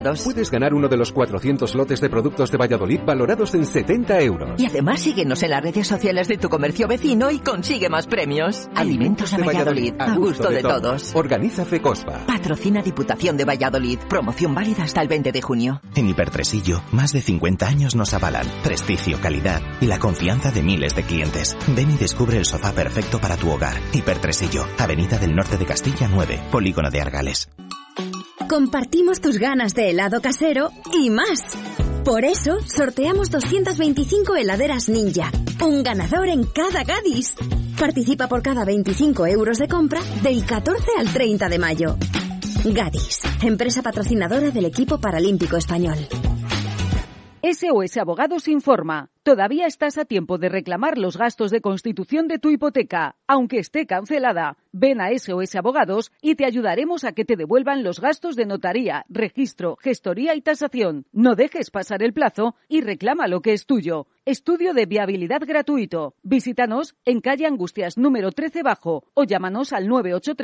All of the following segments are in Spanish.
Puedes ganar uno de los 400 lotes de productos de Valladolid valorados en 70 euros. Y además síguenos en las redes sociales de tu comercio vecino y consigue más premios. Alimentos de Valladolid, a gusto de todos. Organiza FECOSPA. Patrocina Diputación de Valladolid. Promoción válida hasta el 20 de junio. En Hipertresillo, más de 50 años nos avalan. Prestigio, calidad y la confianza de miles de clientes. Ven y descubre el sofá perfecto para tu hogar. Hipertresillo, Avenida del Norte de Castilla 9, Polígono de Argales. Compartimos tus ganas de helado casero y más. Por eso, sorteamos 225 heladeras Ninja. Un ganador en cada Gadis. Participa por cada 25 euros de compra del 14 al 30 de mayo. Gadis, empresa patrocinadora del equipo paralímpico español. SOS Abogados informa. Todavía estás a tiempo de reclamar los gastos de constitución de tu hipoteca, aunque esté cancelada. Ven a SOS Abogados y te ayudaremos a que te devuelvan los gastos de notaría, registro, gestoría y tasación. No dejes pasar el plazo y reclama lo que es tuyo. Estudio de viabilidad gratuito. Visítanos en calle Angustias número 13 Bajo o llámanos al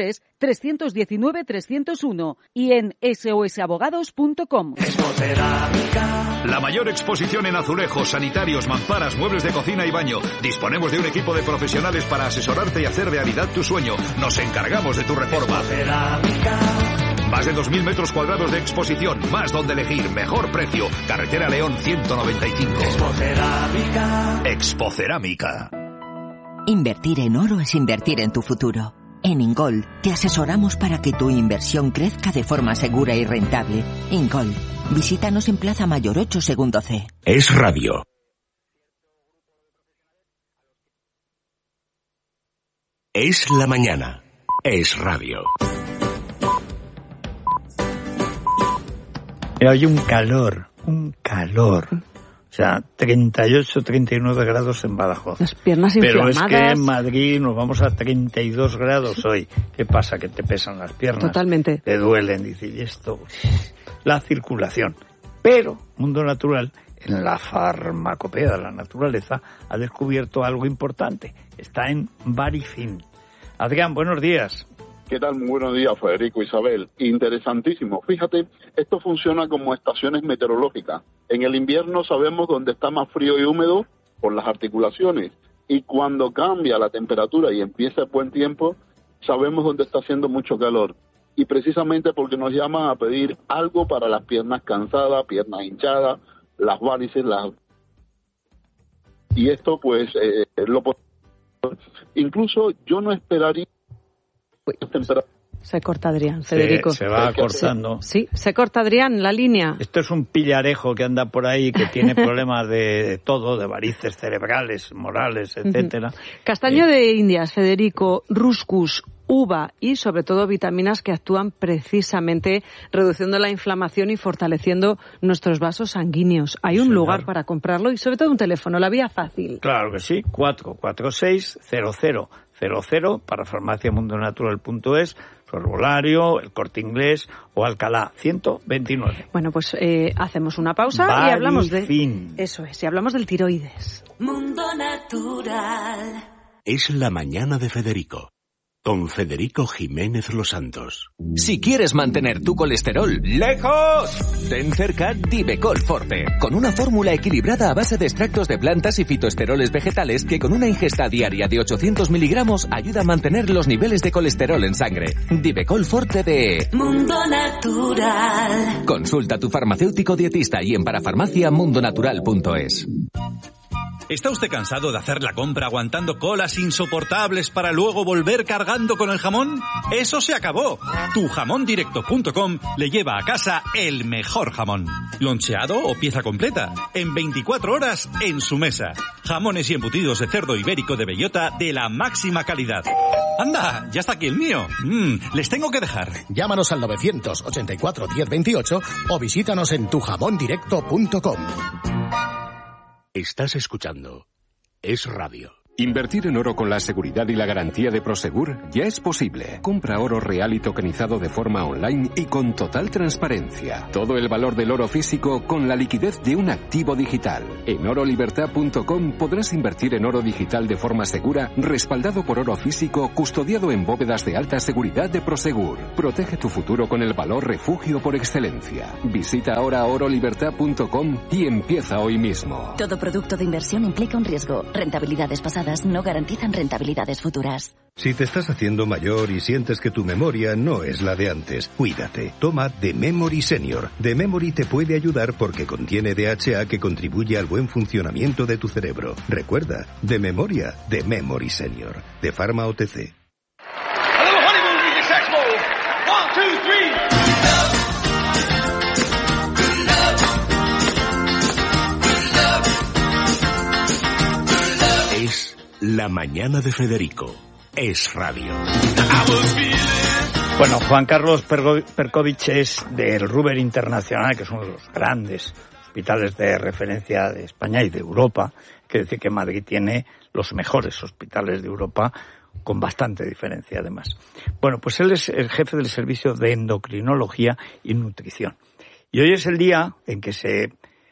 983-319-301 y en sosabogados.com. La mayor exposición en azulejos, sanitarios, mamparas, muebles de cocina y baño. Disponemos de un equipo de profesionales para asesorarte y hacer realidad tu sueño. Nos encargamos de tu reforma. Más de 2.000 metros cuadrados de exposición, más donde elegir, mejor precio. Carretera León 195. Expocerámica. Invertir en oro es invertir en tu futuro. En Ingol te asesoramos para que tu inversión crezca de forma segura y rentable. Ingol, visítanos en Plaza Mayor 8, segundo C. Es radio. Es la mañana. Es radio. Hay un calor. O sea, 38, 39 grados en Badajoz. Las piernas inflamadas. Pero es que en Madrid nos vamos a 32 grados hoy. ¿Qué pasa? Que te pesan las piernas. Totalmente. Te duelen. Dice, y esto, la circulación. Pero Mundo Natural, en la farmacopea de la naturaleza, ha descubierto algo importante. Está en Barifin. Adrián, buenos días. ¿Qué tal? Muy buenos días, Federico, Isabel. Interesantísimo. Fíjate, esto funciona como estaciones meteorológicas. En el invierno sabemos dónde está más frío y húmedo por las articulaciones. Y cuando cambia la temperatura y empieza el buen tiempo, sabemos dónde está haciendo mucho calor. Y precisamente porque nos llaman a pedir algo para las piernas cansadas, piernas hinchadas, las varices, y esto pues incluso yo no esperaría se corta Adrián, Federico. Se va cortando. Sí, se corta Adrián, la línea. Esto es un pillarejo que anda por ahí, que tiene problemas de todo, de varices cerebrales, morales, etcétera. Castaño de Indias, Federico, ruscus, uva y sobre todo vitaminas que actúan precisamente reduciendo la inflamación y fortaleciendo nuestros vasos sanguíneos. Hay un lugar para comprarlo y sobre todo un teléfono, la vía fácil. Claro que sí, 446-0000 para farmaciamundonatural.es, su Herbolario, el Corte Inglés o Alcalá 129. Bueno, pues hacemos una pausa y hablamos de... Eso es, y hablamos del tiroides. Mundo Natural. Es la mañana de Federico. Con Federico Jiménez Los Santos. Si quieres mantener tu colesterol lejos, ten cerca Divecol Forte, con una fórmula equilibrada a base de extractos de plantas y fitoesteroles vegetales que con una ingesta diaria de 800 miligramos ayuda a mantener los niveles de colesterol en sangre. Divecol Forte de Mundo Natural. Consulta a tu farmacéutico dietista y en parafarmaciamundonatural.es. ¿Está usted cansado de hacer la compra aguantando colas insoportables para luego volver cargando con el jamón? ¡Eso se acabó! Tujamondirecto.com le lleva a casa el mejor jamón. Loncheado o pieza completa. En 24 horas en su mesa. Jamones y embutidos de cerdo ibérico de bellota de la máxima calidad. ¡Anda! ¡Ya está aquí el mío! Les tengo que dejar. Llámanos al 984 1028 o visítanos en tujamondirecto.com. Estás escuchando Es Radio. Invertir en oro con la seguridad y la garantía de Prosegur ya es posible. Compra oro real y tokenizado de forma online y con total transparencia. Todo el valor del oro físico con la liquidez de un activo digital. En orolibertad.com podrás invertir en oro digital de forma segura, respaldado por oro físico, custodiado en bóvedas de alta seguridad de Prosegur. Protege tu futuro con el valor refugio por excelencia. Visita ahora orolibertad.com y empieza hoy mismo. Todo producto de inversión implica un riesgo. Rentabilidades pasadas no garantizan rentabilidades futuras. Si te estás haciendo mayor y sientes que tu memoria no es la de antes, cuídate. Toma The Memory Senior. The Memory te puede ayudar porque contiene DHA que contribuye al buen funcionamiento de tu cerebro. Recuerda, de memoria, The Memory Senior. De Pharma OTC. La mañana de Federico. Es radio. Bueno, Juan Carlos Perkovich es del Ruber Internacional, que es uno de los grandes hospitales de referencia de España y de Europa. Quiere decir que Madrid tiene los mejores hospitales de Europa, con bastante diferencia además. Bueno, pues él es el jefe del servicio de endocrinología y nutrición. Y hoy es el día en que se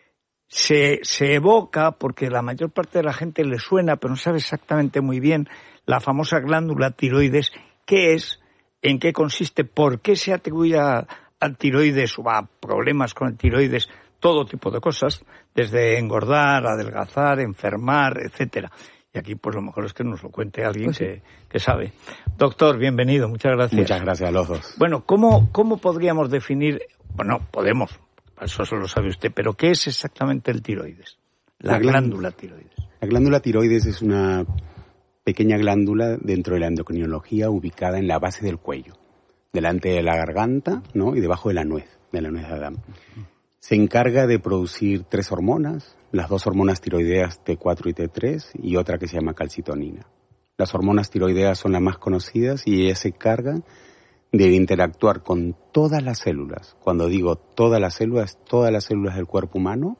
evoca, porque la mayor parte de la gente le suena, pero no sabe exactamente muy bien, la famosa glándula tiroides, qué es, en qué consiste, por qué se atribuye al tiroides o a problemas con el tiroides, todo tipo de cosas, desde engordar, adelgazar, enfermar, etcétera. Y aquí, pues lo mejor es que nos lo cuente alguien que sabe. Doctor, bienvenido, muchas gracias. Muchas gracias a los dos. Bueno, ¿cómo podríamos definir? Bueno, podemos. Eso lo sabe usted, pero ¿qué es exactamente el tiroides? La glándula tiroides. La glándula tiroides es una pequeña glándula dentro de la endocrinología ubicada en la base del cuello, delante de la garganta, ¿no? Y debajo de la nuez de Adán. Se encarga de producir 3 hormonas, las 2 hormonas tiroideas T4 y T3 y otra que se llama calcitonina. Las hormonas tiroideas son las más conocidas y ellas se encargan de interactuar con todas las células. Cuando digo todas las células del cuerpo humano,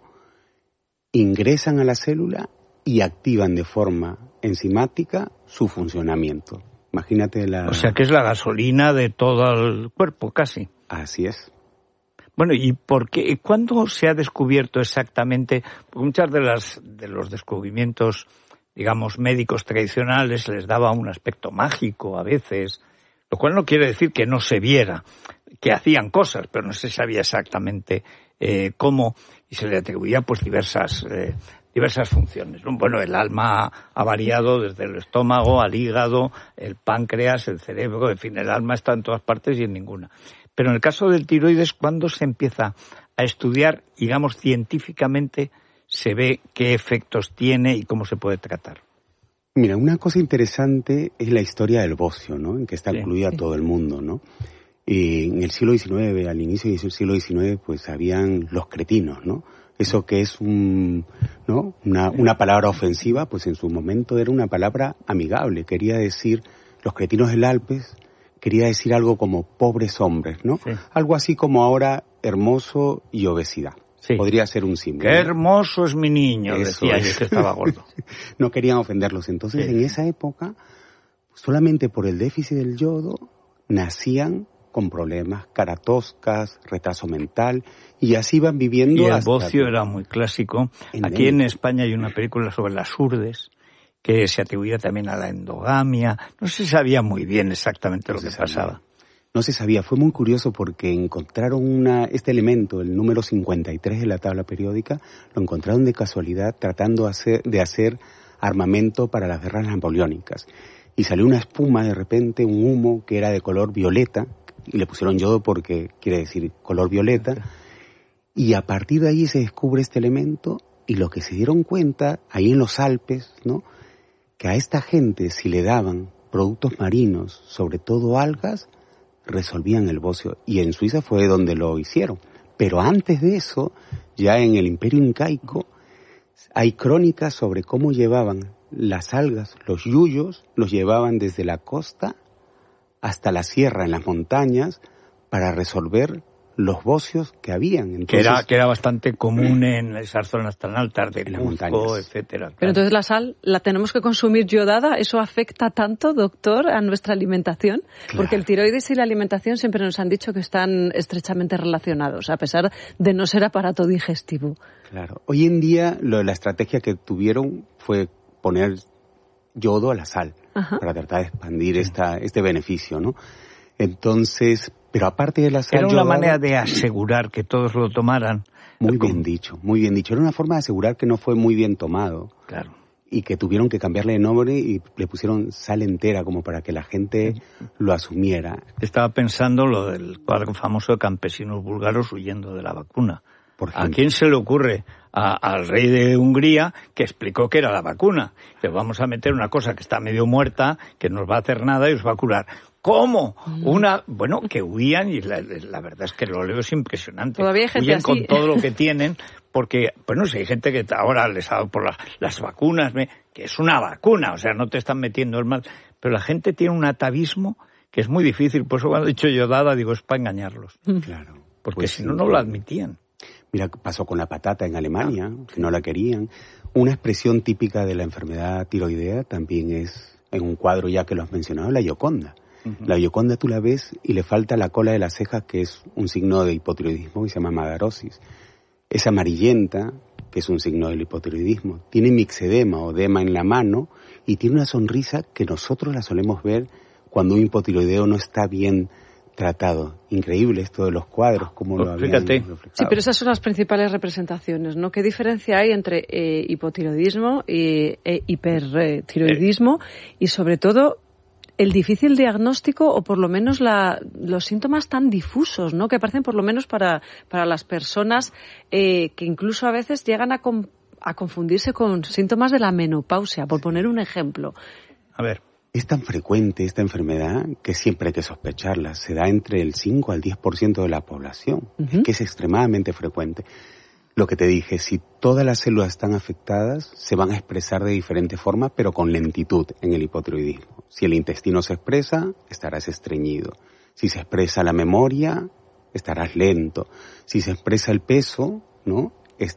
ingresan a la célula y activan de forma enzimática su funcionamiento. Imagínate O sea, que es la gasolina de todo el cuerpo, casi. Así es. Bueno, ¿y por qué? ¿Cuándo se ha descubierto exactamente? Porque muchas de los descubrimientos, digamos, médicos tradicionales les daba un aspecto mágico a veces, lo cual no quiere decir que no se viera, que hacían cosas, pero no se sabía exactamente cómo, y se le atribuía pues diversas funciones, ¿no? Bueno, el alma ha variado desde el estómago al hígado, el páncreas, el cerebro, en fin, el alma está en todas partes y en ninguna. Pero en el caso del tiroides, ¿cuándo se empieza a estudiar, digamos, científicamente, se ve qué efectos tiene y cómo se puede tratar? Mira, una cosa interesante es la historia del bocio, ¿no? En que está incluida todo el mundo, ¿no? En el siglo XIX, al inicio del siglo XIX, pues habían los cretinos, ¿no? Eso que es una palabra ofensiva, pues en su momento era una palabra amigable. Quería decir, los cretinos del Alpes, quería decir algo como pobres hombres, ¿no? Sí. Algo así como ahora hermoso y obesidad. Sí. Podría ser un símbolo. ¡Qué hermoso es mi niño! Eso decía yo que estaba gordo. No querían ofenderlos. Entonces, en esa época, solamente por el déficit del yodo, nacían con problemas, cara toscas, retraso mental, y así van viviendo. Y el bocio era muy clásico. Aquí en España hay una película sobre las urdes, que se atribuía también a la endogamia. No se sabía muy bien exactamente lo que pasaba. No se sabía. Fue muy curioso porque encontraron este elemento, el número 53 de la tabla periódica, lo encontraron de casualidad tratando de hacer armamento para las guerras napoleónicas. Y salió una espuma de repente, un humo que era de color violeta, y le pusieron yodo porque quiere decir color violeta. Y a partir de ahí se descubre este elemento, y lo que se dieron cuenta, ahí en los Alpes, ¿no?, que a esta gente, si le daban productos marinos, sobre todo algas, resolvían el bocio. Y en Suiza fue donde lo hicieron. Pero antes de eso, ya en el Imperio Incaico, hay crónicas sobre cómo llevaban las algas, los yuyos, los llevaban desde la costa hasta la sierra, en las montañas, para resolver los bocios que habían. Entonces, que era bastante común en esas zonas tan altas de Cuzco, etcétera. Pero entonces la sal la tenemos que consumir yodada. ¿Eso afecta tanto, doctor, a nuestra alimentación? Claro. Porque el tiroides y la alimentación siempre nos han dicho que están estrechamente relacionados, a pesar de no ser aparato digestivo. Claro. Hoy en día la estrategia que tuvieron fue poner yodo a la sal. Ajá. Para tratar de expandir este beneficio, ¿no? Entonces, pero aparte de la sal era una manera de asegurar que todos lo tomaran. Muy bien dicho, muy bien dicho. Era una forma de asegurar que no fue muy bien tomado. Claro. Y que tuvieron que cambiarle de nombre y le pusieron sal entera como para que la gente lo asumiera. Estaba pensando lo del cuadro famoso de campesinos búlgaros huyendo de la vacuna. ¿A quién se le ocurre? Al rey de Hungría, que explicó que era la vacuna. Le vamos a meter una cosa que está medio muerta, que no os va a hacer nada y os va a curar. ¿Cómo? Bueno, que huían, y la verdad es que lo leo es impresionante. Todavía hay gente huyen así. con todo lo que tienen, porque, bueno, si hay gente que ahora les ha dado por las vacunas, que es una vacuna, o sea, no te están metiendo el mal, pero la gente tiene un atavismo que es muy difícil. Por eso cuando he dicho yodada, digo, es para engañarlos. Claro. Porque pues si no, no lo admitían. Mira, pasó con la patata en Alemania, que no la querían. Una expresión típica de la enfermedad tiroidea también es, en un cuadro ya que lo has mencionado, la Gioconda. La Gioconda tú la ves y le falta la cola de las cejas, que es un signo de hipotiroidismo que se llama madarosis. Es amarillenta, que es un signo del hipotiroidismo. Tiene mixedema o edema en la mano y tiene una sonrisa que nosotros la solemos ver cuando un hipotiroideo no está bien tratado. Increíble esto de los cuadros, como lo habían reflejado. Sí, pero esas son las principales representaciones, ¿no? ¿Qué diferencia hay entre hipotiroidismo e hipertiroidismo? Y sobre todo, el difícil diagnóstico, o por lo menos los síntomas tan difusos, ¿no? Que aparecen por lo menos para las personas que incluso a veces llegan a confundirse con síntomas de la menopausia, por poner un ejemplo. A ver. Es tan frecuente esta enfermedad que siempre hay que sospecharla. Se da entre el 5 al 10% de la población, que es extremadamente frecuente. Lo que te dije, si todas las células están afectadas, se van a expresar de diferente forma, pero con lentitud en el hipotiroidismo. Si el intestino se expresa, estarás estreñido. Si se expresa la memoria, estarás lento. Si se expresa el peso, ¿no?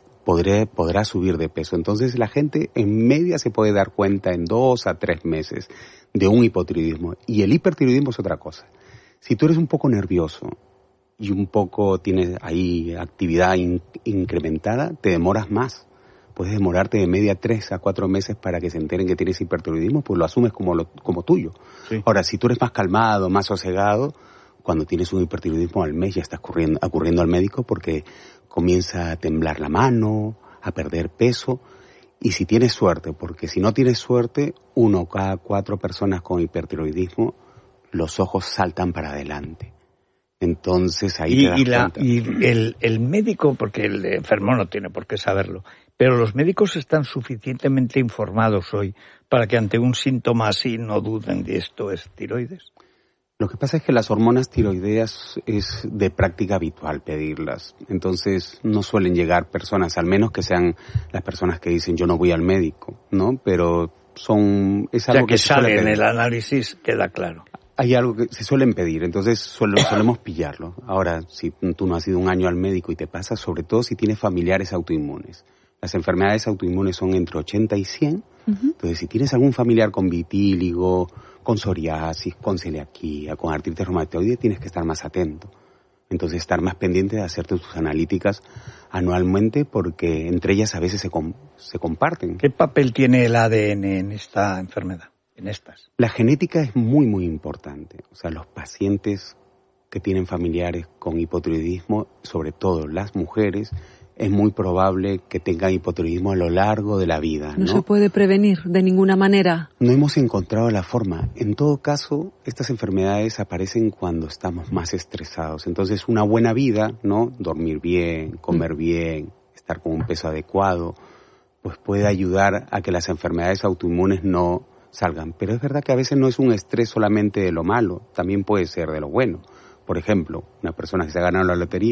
Podrá subir de peso. Entonces la gente en media se puede dar cuenta en 2 a 3 meses de un hipotiroidismo. Y el hipertiroidismo es otra cosa. Si tú eres un poco nervioso y un poco tienes ahí actividad incrementada, te demoras más. Puedes demorarte de media 3 a 4 meses para que se enteren que tienes hipertiroidismo, pues lo asumes como tuyo. Sí. Ahora, si tú eres más calmado, más sosegado, cuando tienes un hipertiroidismo al mes ya estás acudiendo al médico porque comienza a temblar la mano, a perder peso. Y si tienes suerte, porque si no tienes suerte, 1 cada 4 personas con hipertiroidismo, los ojos saltan para adelante. Entonces ahí te das cuenta. Y el médico, porque el enfermo no tiene por qué saberlo, pero los médicos están suficientemente informados hoy para que ante un síntoma así no duden de esto es tiroides. Lo que pasa es que las hormonas tiroideas es de práctica habitual pedirlas. Entonces no suelen llegar personas, al menos que sean las personas que dicen yo no voy al médico, ¿no? Pero es algo que sale en el análisis, queda claro. Hay algo que se suelen pedir, entonces solemos pillarlo. Ahora, si tú no has ido un año al médico y te pasa, sobre todo si tienes familiares autoinmunes. Las enfermedades autoinmunes son entre 80 y 100. Entonces, si tienes algún familiar con vitíligo, con psoriasis, con celiaquía, con artritis reumatoide, tienes que estar más atento. Entonces, estar más pendiente de hacerte tus analíticas anualmente, porque entre ellas a veces se comparten. ¿Qué papel tiene el ADN en esta enfermedad? La genética es muy, muy importante. O sea, los pacientes que tienen familiares con hipotiroidismo, sobre todo las mujeres, es muy probable que tengan hipotiroidismo a lo largo de la vida, ¿no? No se puede prevenir de ninguna manera. No hemos encontrado la forma. En todo caso, estas enfermedades aparecen cuando estamos más estresados. Entonces, una buena vida, ¿no? Dormir bien, comer bien, estar con un peso adecuado, pues puede ayudar a que las enfermedades autoinmunes no salgan. Pero es verdad que a veces no es un estrés solamente de lo malo, también puede ser de lo bueno. Por ejemplo, una persona que se ha ganado la lotería,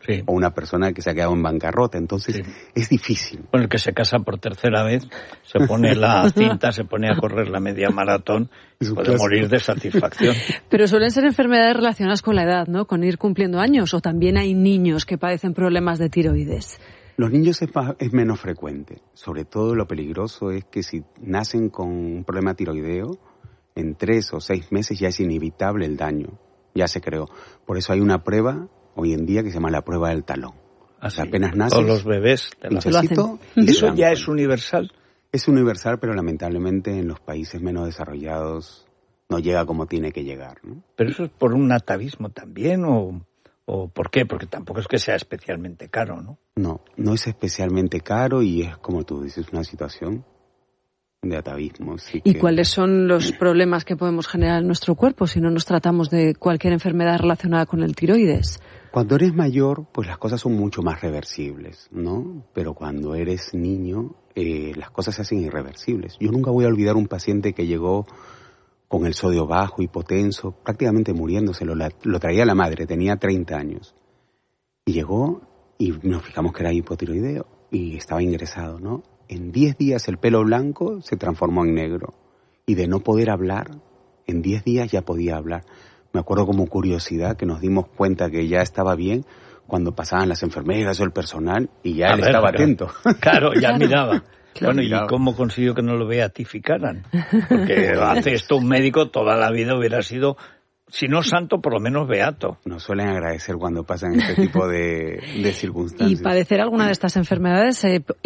o una persona que se ha quedado en bancarrota. Entonces es difícil. Con el que se casa por tercera vez, se pone la cinta, se pone a correr la media maratón y puede morir de satisfacción. Pero suelen ser enfermedades relacionadas con la edad, ¿no? Con ir cumpliendo años, o también hay niños que padecen problemas de tiroides. Los niños es menos frecuente. Sobre todo lo peligroso es que si nacen con un problema tiroideo, en 3 o 6 meses ya es inevitable el daño. Ya se creó. Por eso hay una prueba hoy en día que se llama la prueba del talón. Apenas naces, todos los bebés ¿Eso ya es universal? Es universal, pero lamentablemente en los países menos desarrollados no llega como tiene que llegar, ¿no? ¿Pero eso es por un atavismo también o por qué? Porque tampoco es que sea especialmente caro, ¿no? No es especialmente caro y es, como tú dices, una situación de atavismo. ¿Y cuáles son los problemas que podemos generar en nuestro cuerpo si no nos tratamos de cualquier enfermedad relacionada con el tiroides? Cuando eres mayor, pues las cosas son mucho más reversibles, ¿no? Pero cuando eres niño, las cosas se hacen irreversibles. Yo nunca voy a olvidar un paciente que llegó con el sodio bajo, hipotenso, prácticamente muriéndose. Lo traía la madre, tenía 30 años. Y llegó y nos fijamos que era hipotiroideo y estaba ingresado, ¿no? En 10 días el pelo blanco se transformó en negro. Y de no poder hablar, en 10 días ya podía hablar. Me acuerdo como curiosidad que nos dimos cuenta que ya estaba bien cuando pasaban las enfermeras o el personal y ya él estaba atento. Claro, ya miraba. Bueno, ¿y cómo consiguió que no lo beatificaran? Porque hace esto un médico, toda la vida hubiera sido, si no santo, por lo menos beato. Nos suelen agradecer cuando pasan este tipo de circunstancias. ¿Y padecer alguna de estas enfermedades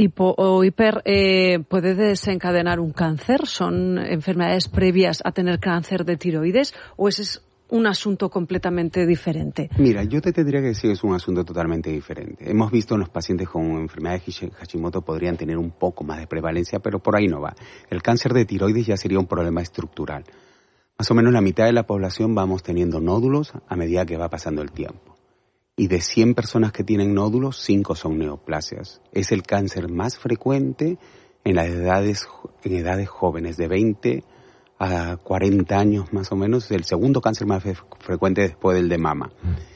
puede desencadenar un cáncer? ¿Son enfermedades previas a tener cáncer de tiroides o ese es un asunto completamente diferente? Mira, yo te tendría que decir que es un asunto totalmente diferente. Hemos visto en los pacientes con enfermedad de Hashimoto podrían tener un poco más de prevalencia, pero por ahí no va. El cáncer de tiroides ya sería un problema estructural. Más o menos la mitad de la población vamos teniendo nódulos a medida que va pasando el tiempo. Y de 100 personas que tienen nódulos, 5 son neoplasias. Es el cáncer más frecuente en edades jóvenes, de 20 a 40 años más o menos. Es el segundo cáncer más frecuente después del de mama.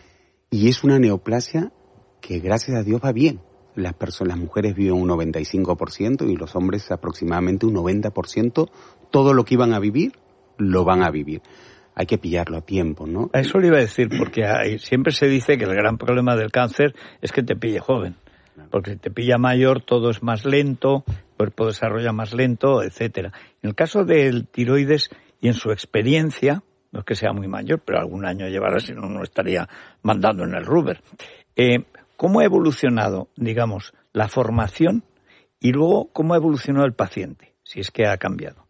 Y es una neoplasia que gracias a Dios va bien. Las mujeres viven un 95% y los hombres aproximadamente un 90%. Todo lo que iban a vivir, lo van a vivir. Hay que pillarlo a tiempo, ¿no? A eso le iba a decir, porque siempre se dice que el gran problema del cáncer es que te pille joven. Porque si te pilla mayor, todo es más lento, el cuerpo desarrolla más lento, etcétera. En el caso del tiroides, y en su experiencia, no es que sea muy mayor, pero algún año llevará, si no, no estaría mandando en el Ruber. ¿Cómo ha evolucionado, digamos, la formación y luego cómo ha evolucionado el paciente, si es que ha cambiado?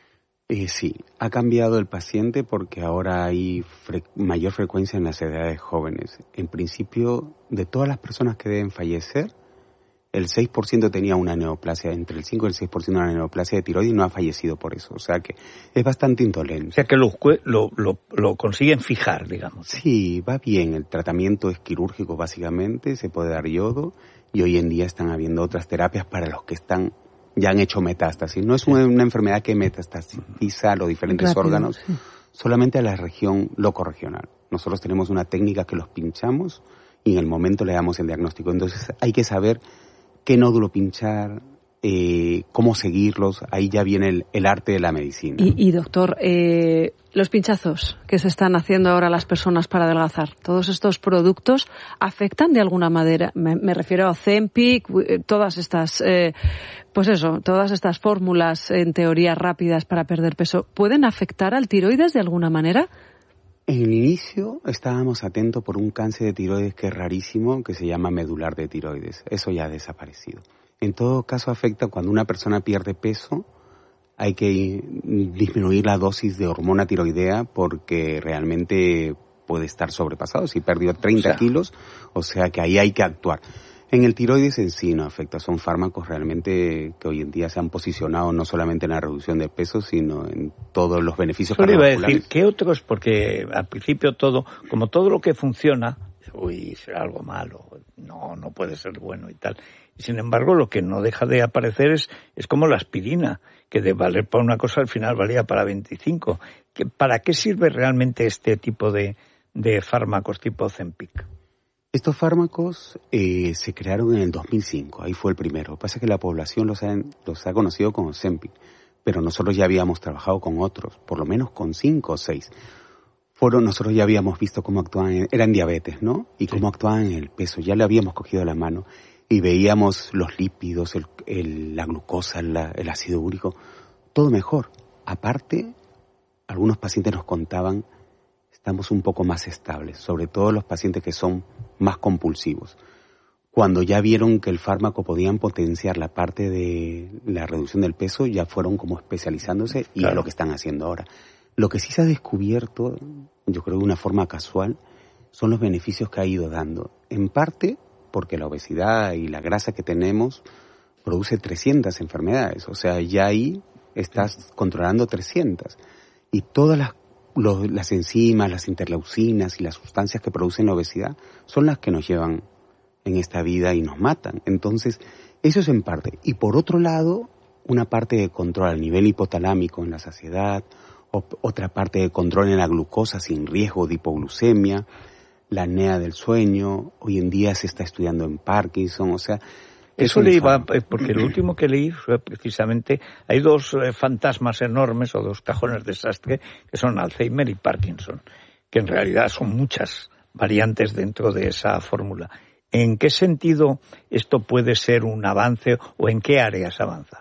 Sí, ha cambiado el paciente porque ahora hay mayor frecuencia en las edades jóvenes. En principio, de todas las personas que deben fallecer, el 6% tenía una neoplasia, entre el 5 y el 6% una neoplasia de tiroides y no ha fallecido por eso. O sea que es bastante indolente. O sea que lo consiguen fijar, digamos. Sí, va bien. El tratamiento es quirúrgico básicamente, se puede dar yodo y hoy en día están habiendo otras terapias para los que ya han hecho metástasis. No es una enfermedad que metastatiza a los diferentes órganos, solamente a la región locorregional. Nosotros tenemos una técnica que los pinchamos y en el momento le damos el diagnóstico. Entonces hay que saber qué nódulo pinchar, cómo seguirlos. Ahí ya viene el arte de la medicina. Y doctor, los pinchazos que se están haciendo ahora las personas para adelgazar, ¿todos estos productos afectan de alguna manera? Me refiero a Ozempic, todas estas, todas estas fórmulas en teoría rápidas para perder peso, ¿pueden afectar al tiroides de alguna manera? En el inicio estábamos atentos por un cáncer de tiroides que es rarísimo, que se llama medular de tiroides. Eso ya ha desaparecido. En todo caso afecta cuando una persona pierde peso, hay que disminuir la dosis de hormona tiroidea porque realmente puede estar sobrepasado. Si perdió 30 kilos, o sea que ahí hay que actuar. En el tiroides en sí no afecta, son fármacos realmente que hoy en día se han posicionado no solamente en la reducción de peso, sino en todos los beneficios cardiovasculares. Iba a decir, ¿qué otros? Porque al principio como todo lo que funciona, será algo malo, no puede ser bueno y tal. Y sin embargo, lo que no deja de aparecer es como la aspirina, que de valer para una cosa al final valía para 25. ¿Para qué sirve realmente este tipo de fármacos tipo Ozempic? Estos fármacos se crearon en el 2005, ahí fue el primero. Lo que pasa es que la población los ha conocido como Ozempic, pero nosotros ya habíamos trabajado con otros, por lo menos con 5 o 6. Nosotros ya habíamos visto cómo actuaban, eran diabetes, ¿no? Y cómo actuaban en el peso, ya le habíamos cogido la mano y veíamos los lípidos, la glucosa, el ácido úrico, todo mejor. Aparte, algunos pacientes nos contaban, estamos un poco más estables, sobre todo los pacientes que son más compulsivos. Cuando ya vieron que el fármaco podían potenciar la parte de la reducción del peso, ya fueron como especializándose y es lo que están haciendo ahora. Lo que sí se ha descubierto, yo creo de una forma casual, son los beneficios que ha ido dando. En parte porque la obesidad y la grasa que tenemos produce 300 enfermedades. O sea, ya ahí estás controlando 300. Y todas las enzimas, las interleucinas y las sustancias que producen la obesidad son las que nos llevan en esta vida y nos matan. Entonces, eso es en parte. Y por otro lado, una parte de control a nivel hipotalámico en la saciedad, otra parte de control en la glucosa sin riesgo de hipoglucemia, la apnea del sueño, hoy en día se está estudiando en Parkinson, o sea... Eso le iba, porque lo último que leí fue precisamente, hay dos fantasmas enormes o dos cajones de desastre que son Alzheimer y Parkinson, que en realidad son muchas variantes dentro de esa fórmula. ¿En qué sentido esto puede ser un avance o en qué áreas avanza?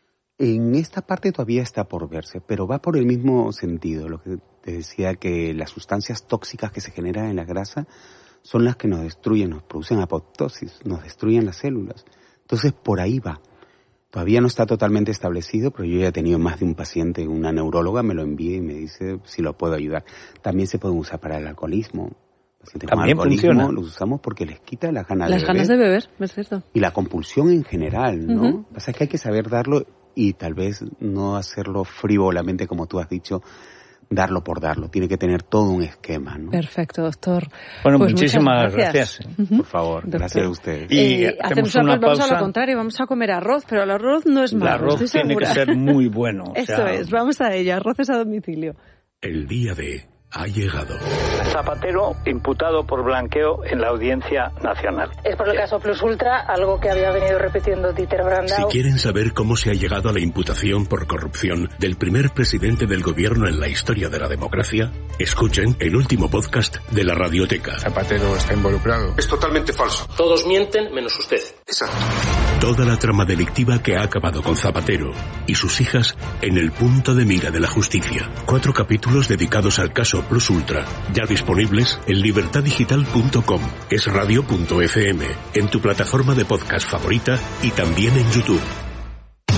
En esta parte todavía está por verse, pero va por el mismo sentido. Lo que te decía, que las sustancias tóxicas que se generan en la grasa son las que nos destruyen, nos producen apoptosis, nos destruyen las células. Entonces, por ahí va. Todavía no está totalmente establecido, pero yo ya he tenido más de un paciente, una neuróloga me lo envía y me dice si lo puedo ayudar. También se puede usar para el alcoholismo. Pacientes con alcoholismo funciona. Los usamos porque les quita las ganas de beber. Las ganas de beber, es cierto. Y la compulsión en general, ¿no? Lo que pasa es que hay que saber darlo y tal vez no hacerlo frívolamente, como tú has dicho, darlo por darlo. Tiene que tener todo un esquema, ¿no? Perfecto, doctor. Bueno, pues muchísimas gracias. Por favor, doctor. Gracias a ustedes. Y hacemos una pausa. Vamos a lo contrario, vamos a comer arroz, pero el arroz no es malo. El arroz tiene que ser muy bueno. Eso es, vamos a ello, arroces a domicilio. El día de... ha llegado. Zapatero imputado por blanqueo en la Audiencia Nacional. Es por el caso Plus Ultra, algo que había venido repitiendo Dieter Brandau. Si quieren saber cómo se ha llegado a la imputación por corrupción del primer presidente del gobierno en la historia de la democracia, escuchen el último podcast de la Radioteca. Zapatero está involucrado. Es totalmente falso. Todos mienten menos usted. Exacto. Toda la trama delictiva que ha acabado con Zapatero y sus hijas en el punto de mira de la justicia. 4 capítulos dedicados al caso Plus Ultra, ya disponibles en libertadigital.com, esradio.fm, en tu plataforma de podcast favorita y también en YouTube.